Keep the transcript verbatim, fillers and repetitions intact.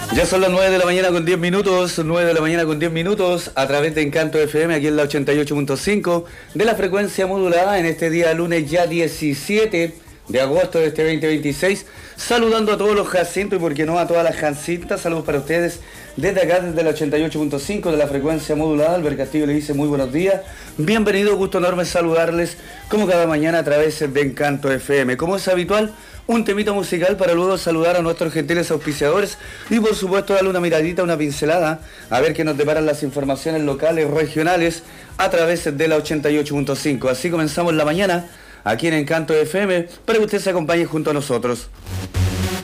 Ya son las nueve de la mañana con diez minutos, nueve de la mañana con diez minutos, a través de Encanto F M, aquí en la ochenta y ocho punto cinco, de la frecuencia modulada, en este día lunes ya diecisiete de agosto de este veinte veintiséis, saludando a todos los Jacintos y por qué no a todas las Jacintas. Saludos para ustedes desde acá, desde la ochenta y ocho punto cinco de la frecuencia modulada. Albert Castillo le dice muy buenos días, bienvenido, gusto enorme saludarles como cada mañana a través de Encanto F M. Como es habitual, un temita musical para luego saludar a nuestros gentiles auspiciadores y por supuesto darle una miradita, una pincelada a ver qué nos deparan las informaciones locales, regionales a través de la ochenta y ocho punto cinco. Así comenzamos la mañana aquí en Encanto F M para que usted se acompañe junto a nosotros.